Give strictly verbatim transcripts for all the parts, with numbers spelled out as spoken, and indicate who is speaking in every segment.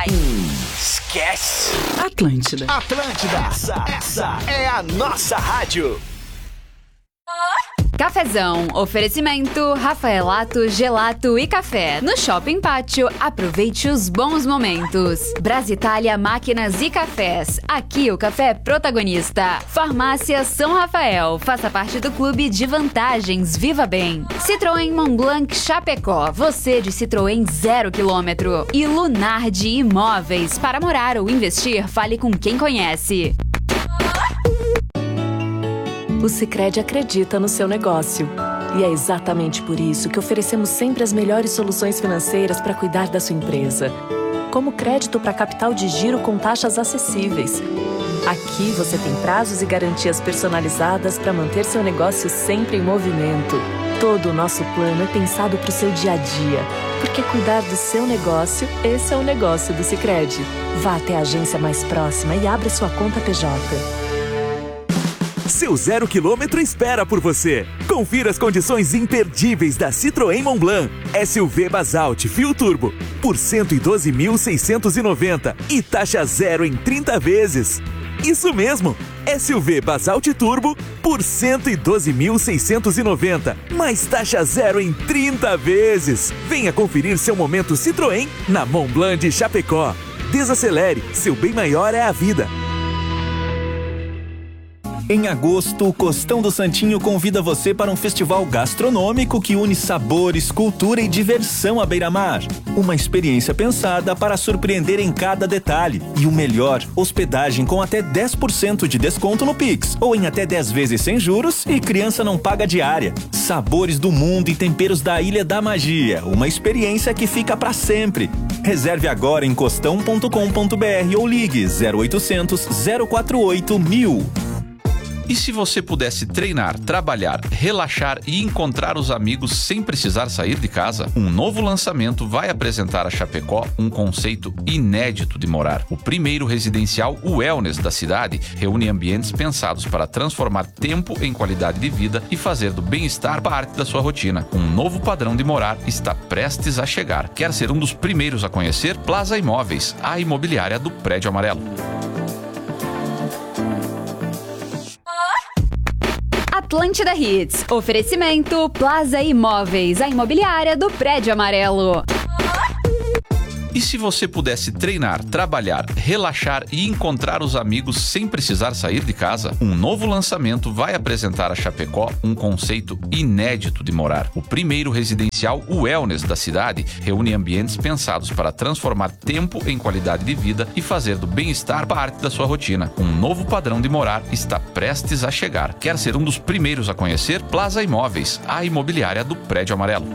Speaker 1: vai. Esquece.
Speaker 2: Atlântida.
Speaker 1: Atlântida. Essa, essa é a nossa rádio.
Speaker 3: Cafezão, oferecimento, Rafaelato, Gelato e Café. No Shopping Pátio, aproveite os bons momentos. Brasília Máquinas e Cafés, aqui o café é protagonista. Farmácia São Rafael, faça parte do clube de vantagens, viva bem. Citroën Montblanc Chapecó, você de Citroën zero quilômetro. E Lunardi Imóveis, para morar ou investir, fale com quem conhece.
Speaker 4: O Sicredi acredita no seu negócio. E é exatamente por isso que oferecemos sempre as melhores soluções financeiras para cuidar da sua empresa. Como crédito para capital de giro com taxas acessíveis. Aqui você tem prazos e garantias personalizadas para manter seu negócio sempre em movimento. Todo o nosso plano é pensado para o seu dia a dia. Porque cuidar do seu negócio, esse é o negócio do Sicredi. Vá até a agência mais próxima e abra sua conta P J.
Speaker 5: Seu zero quilômetro espera por você. Confira as condições imperdíveis da Citroën Montblanc. S U V Basalt Fio Turbo por cento e doze mil seiscentos e noventa e taxa zero em trinta vezes. Isso mesmo, S U V Basalt Turbo por cento e doze mil seiscentos e noventa, mais taxa zero em trinta vezes. Venha conferir seu momento Citroën na Montblanc de Chapecó. Desacelere, seu bem maior é a vida.
Speaker 6: Em agosto, o Costão do Santinho convida você para um festival gastronômico que une sabores, cultura e diversão à beira-mar. Uma experiência pensada para surpreender em cada detalhe. E o melhor, hospedagem com até dez por cento de desconto no Pix, ou em até dez vezes sem juros e criança não paga diária. Sabores do mundo e temperos da Ilha da Magia. Uma experiência que fica para sempre. Reserve agora em costão ponto com ponto b r ou ligue zero oitocentos, zero quatro oito mil.
Speaker 7: E se você pudesse treinar, trabalhar, relaxar e encontrar os amigos sem precisar sair de casa? Um novo lançamento vai apresentar a Chapecó um conceito inédito de morar. O primeiro residencial wellness da cidade reúne ambientes pensados para transformar tempo em qualidade de vida e fazer do bem-estar parte da sua rotina. Um novo padrão de morar está prestes a chegar. Quer ser um dos primeiros a conhecer? Plaza Imóveis, a imobiliária do Prédio Amarelo.
Speaker 3: Atlântida Hits. Oferecimento Plaza Imóveis, a imobiliária do Prédio Amarelo.
Speaker 7: E se você pudesse treinar, trabalhar, relaxar e encontrar os amigos sem precisar sair de casa? Um novo lançamento vai apresentar a Chapecó um conceito inédito de morar. O primeiro residencial wellness da cidade reúne ambientes pensados para transformar tempo em qualidade de vida e fazer do bem-estar parte da sua rotina. Um novo padrão de morar está prestes a chegar. Quer ser um dos primeiros a conhecer? Plaza Imóveis, a imobiliária do Prédio Amarelo.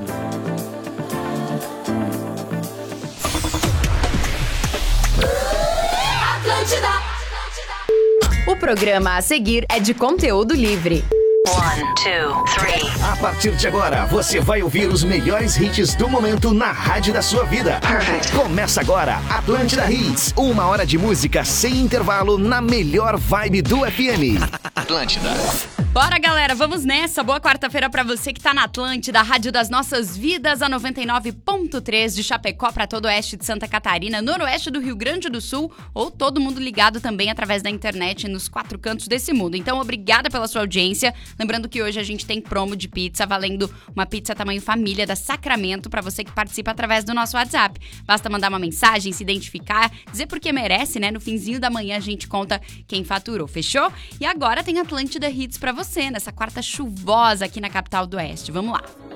Speaker 3: O programa a seguir é de conteúdo livre.
Speaker 1: One, two, three. A partir de agora, você vai ouvir os melhores hits do momento na rádio da sua vida. Perfect. Começa agora, Atlântida Hits. Uma hora de música sem intervalo na melhor vibe do F M. Atlântida.
Speaker 8: Bora, galera, vamos nessa. Boa quarta-feira pra você que tá na Atlântida, a rádio das nossas vidas, a noventa e nove ponto três de Chapecó pra todo o oeste de Santa Catarina, noroeste do Rio Grande do Sul, ou todo mundo ligado também através da internet nos quatro cantos desse mundo. Então, obrigada pela sua audiência. Lembrando que hoje a gente tem promo de pizza, valendo uma pizza tamanho família da Sacramento pra você que participa através do nosso WhatsApp. Basta mandar uma mensagem, se identificar, dizer porque merece, né? No finzinho da manhã a gente conta quem faturou, fechou? E agora tem Atlântida Hits pra você. Você nessa quarta chuvosa aqui na capital do Oeste. Vamos lá.